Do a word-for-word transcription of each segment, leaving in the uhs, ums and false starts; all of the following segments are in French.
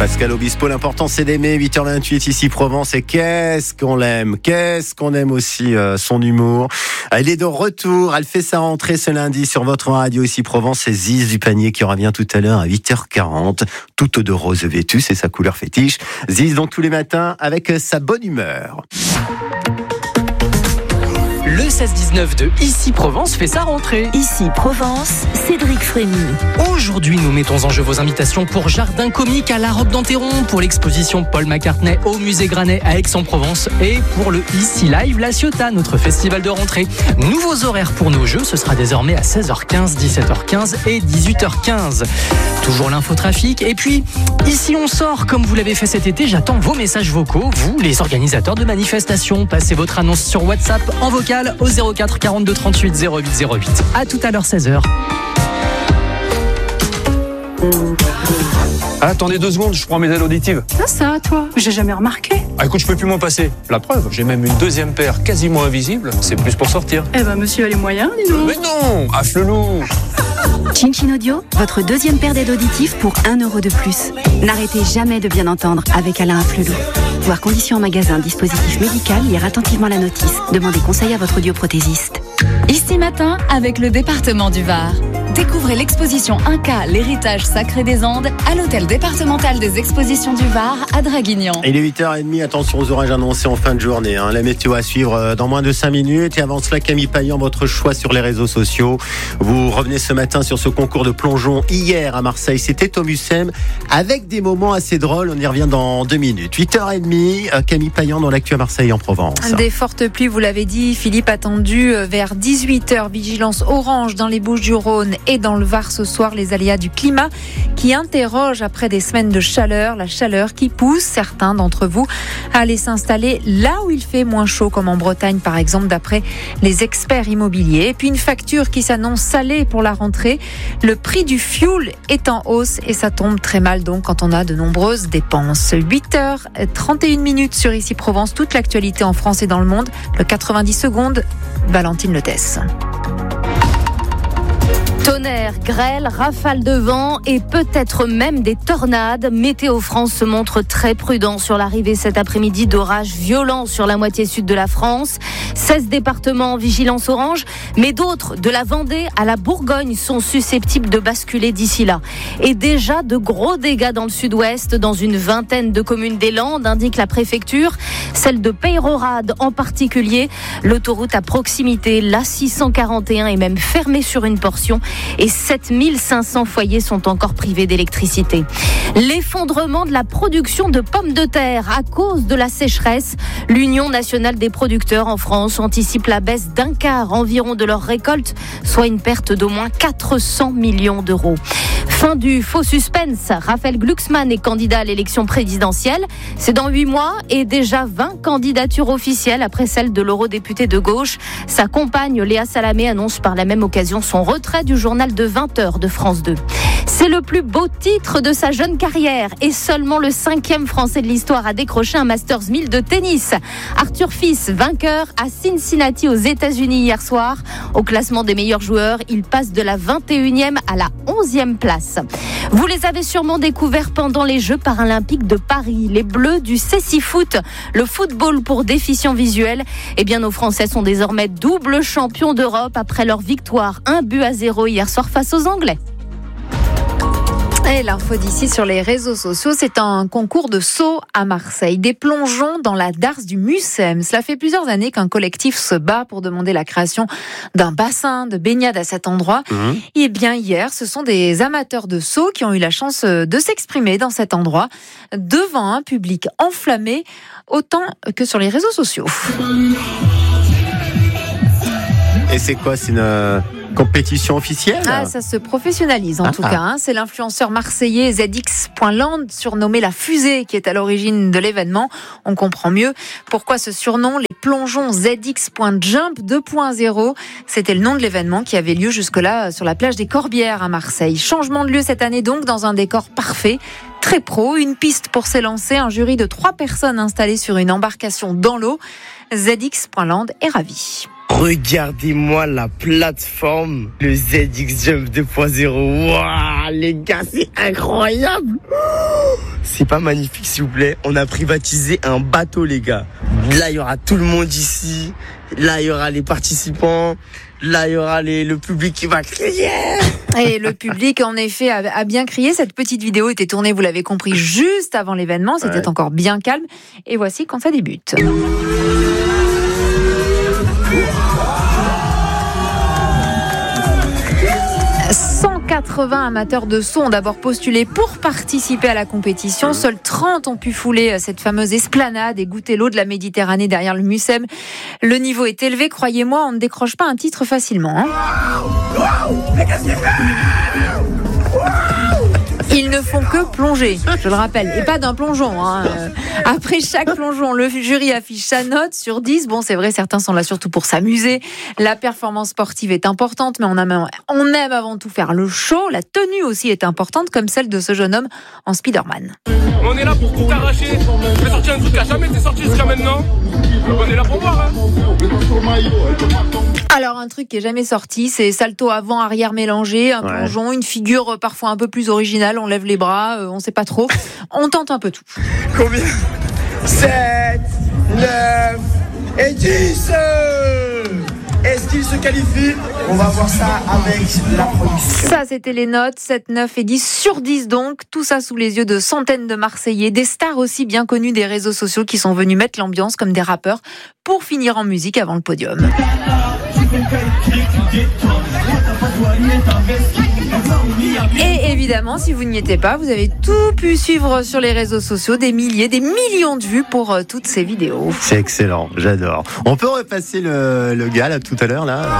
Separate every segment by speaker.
Speaker 1: Pascal Obispo, l'important c'est d'aimer. Huit heures vingt-huit ici Provence, et qu'est-ce qu'on l'aime, qu'est-ce qu'on aime aussi euh, son humour. Elle est de retour, elle fait sa rentrée ce lundi sur votre radio ici Provence. C'est Ziz du Panier qui revient tout à l'heure à huit heures quarante, toute de rose vêtue, c'est sa couleur fétiche. Ziz donc tous les matins avec sa bonne humeur.
Speaker 2: Le seize dix-neuf de Ici Provence fait sa rentrée.
Speaker 3: Ici Provence, Cédric Frémy.
Speaker 2: Aujourd'hui, nous mettons en jeu vos invitations pour Jardin Comique à La Roque d'Enterron, pour l'exposition Paul McCartney au Musée Granet à Aix-en-Provence et pour le Ici Live La Ciotat, notre festival de rentrée. Nouveaux horaires pour nos jeux, ce sera désormais à seize heures quinze, dix-sept heures quinze et dix-huit heures quinze. Toujours l'infotrafic. Et puis, ici on sort, comme vous l'avez fait cet été, j'attends vos messages vocaux, vous, les organisateurs de manifestations. Passez votre annonce sur WhatsApp en vocal au zéro quatre quarante-deux trente-huit zéro huit zéro huit. À tout à l'heure, seize heures.
Speaker 4: Ah, attendez deux secondes, je prends mes ailes auditives.
Speaker 5: Ça, ça, toi, j'ai jamais remarqué.
Speaker 4: Ah, écoute, je peux plus m'en passer. La preuve, j'ai même une deuxième paire quasiment invisible. C'est plus pour sortir.
Speaker 5: Eh ben, monsieur a les moyens, dis donc.
Speaker 4: Mais non, affle-loup.
Speaker 3: Chin Chin Audio, votre deuxième paire d'aides auditives pour un euro de plus. N'arrêtez jamais de bien entendre avec Alain Afflelou. Voir conditions en magasin, dispositif médical, lire attentivement la notice. Demandez conseil à votre audioprothésiste.
Speaker 6: Ici matin, avec le département du Var. Découvrez l'exposition Inca, l'héritage sacré des Andes, à l'hôtel départemental des expositions du Var à Draguignan.
Speaker 1: Il est huit heures trente, attention aux orages annoncés en fin de journée. Hein. La météo à suivre dans moins de cinq minutes. Et avant cela, Camille Payan, votre choix sur les réseaux sociaux. Vous revenez ce matin sur ce concours de plongeon hier à Marseille. C'était Tom Hussem avec des moments assez drôles. On y revient dans deux minutes. huit heures trente, Camille Payan dans l'actu à Marseille en Provence.
Speaker 7: Des fortes pluies, vous l'avez dit, Philippe, attendu vers dix-huit heures. Vigilance orange dans les Bouches-du-Rhône et dans le Var ce soir. Les aléas du climat qui interrogent après des semaines de chaleur. La chaleur qui pousse certains d'entre vous à aller s'installer là où il fait moins chaud, comme en Bretagne par exemple, d'après les experts immobiliers. Et puis une facture qui s'annonce salée pour la rentrée. Le prix du fioul est en hausse et ça tombe très mal donc quand on a de nombreuses dépenses. huit heures trente et une minutes sur Ici Provence, toute l'actualité en France et dans le monde. Le quatre-vingt-dix secondes, Valentine Letesse.
Speaker 8: Tonnerre, grêle, rafales de vent et peut-être même des tornades. Météo France se montre très prudent sur l'arrivée cet après-midi d'orages violents sur la moitié sud de la France. seize départements en vigilance orange, mais d'autres, de la Vendée à la Bourgogne, sont susceptibles de basculer d'ici là. Et déjà de gros dégâts dans le sud-ouest, dans une vingtaine de communes des Landes, indique la préfecture. Celle de Peyrehorade en particulier. L'autoroute à proximité, l'A six cent quarante et un, est même fermée sur une portion. Et sept mille cinq cents foyers sont encore privés d'électricité. L'effondrement de la production de pommes de terre à cause de la sécheresse. L'Union nationale des producteurs en France anticipe la baisse d'un quart environ de leur récolte, soit une perte d'au moins quatre cents millions d'euros. Fin du faux suspense. Raphaël Glucksmann est candidat à l'élection présidentielle. C'est dans huit mois et déjà vingt candidatures officielles après celle de l'eurodéputé de gauche. Sa compagne Léa Salamé annonce par la même occasion son retrait du journal de vingt heures de France deux. C'est le plus beau titre de sa jeune carrière et seulement le cinquième Français de l'histoire à décrocher un Masters mille de tennis. Arthur Fils, vainqueur à Cincinnati aux États-Unis hier soir. Au classement des meilleurs joueurs, il passe de la vingt et unième à la onzième place. Vous les avez sûrement découverts pendant les Jeux paralympiques de Paris. Les Bleus du Cécifoot, le football pour déficients visuels. Eh bien, nos Français sont désormais double champions d'Europe après leur victoire un but à zéro hier soir face aux Anglais.
Speaker 7: Et l'info d'ici sur les réseaux sociaux, c'est un concours de saut à Marseille. Des plongeons dans la darse du Mucem. Cela fait plusieurs années qu'un collectif se bat pour demander la création d'un bassin de baignade à cet endroit. Mmh. Et bien hier, ce sont des amateurs de saut qui ont eu la chance de s'exprimer dans cet endroit devant un public enflammé autant que sur les réseaux sociaux.
Speaker 1: Et c'est quoi, c'est une compétition officielle?
Speaker 7: Ah, ça se professionnalise en ah, tout ah. cas. Hein. C'est l'influenceur marseillais Z X point land, surnommé la fusée, qui est à l'origine de l'événement. On comprend mieux pourquoi ce surnom, les plongeons Z X point jump deux point zéro. C'était le nom de l'événement qui avait lieu jusque-là sur la plage des Corbières à Marseille. Changement de lieu cette année donc, dans un décor parfait. Très pro, une piste pour s'élancer, un jury de trois personnes installées sur une embarcation dans l'eau. Z X point land est ravi.
Speaker 9: Regardez-moi la plateforme, le Z X Jump deux point zéro. Waouh, les gars, c'est incroyable. C'est pas magnifique, s'il vous plaît. On a privatisé un bateau, les gars. Là, il y aura tout le monde ici. Là, il y aura les participants. Là, il y aura les, le public qui va crier.
Speaker 7: Et le public, en effet, a, a bien crié. Cette petite vidéo était tournée, vous l'avez compris, juste avant l'événement. C'était ouais. encore bien calme. Et voici quand ça débute. cent quatre-vingts amateurs de son ont d'abord postulé pour participer à la compétition. Seuls trente ont pu fouler cette fameuse esplanade et goûter l'eau de la Méditerranée derrière le Mucem. Le niveau est élevé, croyez-moi, on ne décroche pas un titre facilement. Hein. Ils ne font que plonger, je le rappelle, et pas d'un plongeon. Hein. Après chaque plongeon, le jury affiche sa note sur dix. Bon, c'est vrai, certains sont là surtout pour s'amuser. La performance sportive est importante, mais on aime, on aime avant tout faire le show. La tenue aussi est importante, comme celle de ce jeune homme en Spider-Man.
Speaker 10: On est là pour tout arracher. Je vais sortir un truc qui n'a jamais été sorti jusqu'à maintenant. On est là pour voir. Hein.
Speaker 7: Alors, un truc qui n'est jamais sorti, c'est salto avant-arrière mélangé, un ouais. plongeon, une figure parfois un peu plus originale. On lève les bras, euh, on ne sait pas trop. On tente un peu tout.
Speaker 9: Combien ? sept, neuf et dix. Est-ce qu'il se qualifie ? On va voir ça avec la production.
Speaker 7: Ça, c'était les notes, sept, neuf et dix sur dix donc. Tout ça sous les yeux de centaines de Marseillais, des stars aussi bien connues des réseaux sociaux qui sont venus mettre l'ambiance comme des rappeurs pour finir en musique avant le podium. Et évidemment, si vous n'y étiez pas, vous avez tout pu suivre sur les réseaux sociaux, des milliers, des millions de vues pour euh, toutes ces vidéos.
Speaker 1: C'est excellent, j'adore. On peut repasser le, le gars là tout à l'heure là.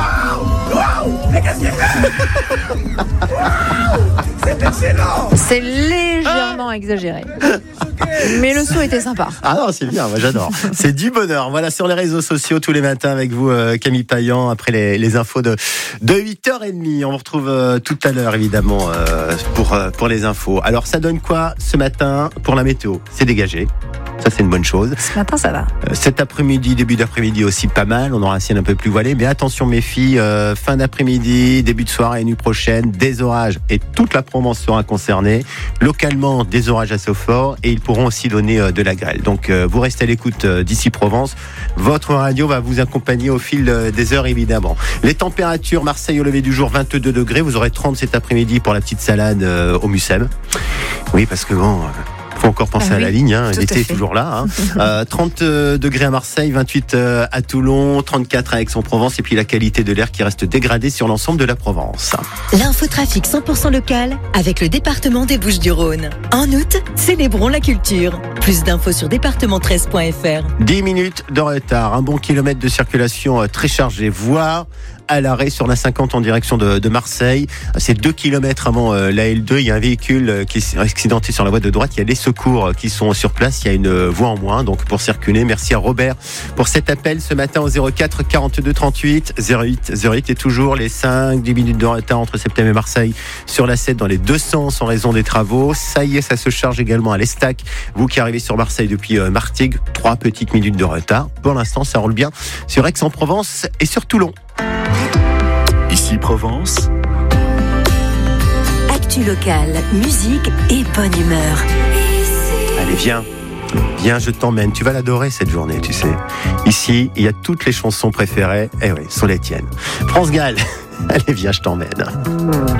Speaker 9: C'est excellent.
Speaker 7: C'est légèrement exagéré. Mais le saut était sympa.
Speaker 1: Ah non, c'est bien, moi j'adore. C'est du bonheur. Voilà, sur les réseaux sociaux tous les matins avec vous, euh, Camille Payan, après les, les infos de, de huit heures trente. On vous retrouve euh, tout à l'heure, évidemment, euh, pour, euh, pour les infos. Alors, ça donne quoi ce matin pour la météo ? C'est dégagé. Ça, c'est une bonne chose.
Speaker 7: Ce matin, ça va.
Speaker 1: Euh, cet après-midi, début d'après-midi aussi pas mal. On aura un ciel un peu plus voilé. Mais attention, mes filles, euh, fin d'après-midi, début de soirée et nuit prochaine, des orages et toute la Provence sera concernée. Localement, des orages assez forts et ils pourront aussi donner euh, de la grêle. Donc, euh, vous restez à l'écoute euh, d'ici Provence. Votre radio va vous accompagner au fil euh, des heures, évidemment. Les températures, Marseille au lever du jour, vingt-deux degrés. Vous aurez trente cet après-midi pour la petite salade euh, au Mucem. Oui, parce que bon... Euh, faut encore penser ah oui, à la ligne, hein. L'été est toujours là. Hein. euh, trente degrés à Marseille, vingt-huit à Toulon, trente-quatre à Aix-en-Provence et puis la qualité de l'air qui reste dégradée sur l'ensemble de la Provence.
Speaker 11: L'infotrafic cent pour cent local avec le département des Bouches-du-Rhône. En août, célébrons la culture. Plus d'infos sur département treize point f r.
Speaker 1: dix minutes de retard, un bon kilomètre de circulation très chargé, voire à l'arrêt sur la cinquante en direction de, de Marseille. C'est deux kilomètres avant euh, la L deux. Il y a un véhicule euh, qui est accidenté sur la voie de droite. Il y a les secours euh, qui sont sur place. Il y a une euh, voie en moins donc pour circuler. Merci à Robert pour cet appel ce matin au zéro quatre quarante-deux trente-huit zéro huit zéro huit. Et toujours les cinq dix minutes de retard entre Septem et Marseille sur la sept dans les deux sens en raison des travaux. Ça y est, ça se charge également à l'Estac. Vous qui arrivez sur Marseille depuis euh, Martigues, trois petites minutes de retard. Pour l'instant, ça roule bien sur Aix-en-Provence et sur Toulon.
Speaker 12: Ici Provence.
Speaker 11: Actu locale, musique et bonne humeur.
Speaker 1: Allez, viens. Viens, je t'emmène. Tu vas l'adorer cette journée, tu sais. Ici, il y a toutes les chansons préférées. Eh oui, sont les tiennes. France Gall. Allez, viens, je t'emmène.